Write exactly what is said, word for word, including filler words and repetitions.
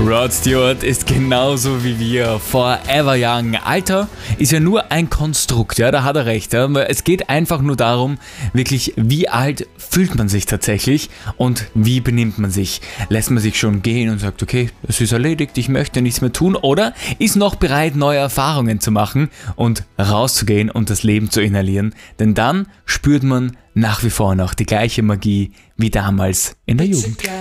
Rod Stewart ist genauso wie wir, forever young. Alter ist ja nur ein Konstrukt, ja, da hat er recht. Ja. Es geht einfach nur darum, wirklich, wie alt fühlt man sich tatsächlich und wie benimmt man sich. Lässt man sich schon gehen und sagt, okay, es ist erledigt, ich möchte nichts mehr tun, oder ist noch bereit, neue Erfahrungen zu machen und rauszugehen und das Leben zu inhalieren, denn dann spürt man nach wie vor noch die gleiche Magie wie damals in der Jugend.